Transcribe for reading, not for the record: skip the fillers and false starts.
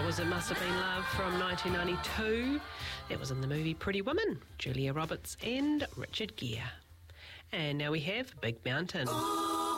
was It Must Have Been Love from 1992. That was in the movie Pretty Woman, Julia Roberts and Richard Gere. And now we have Big Mountain.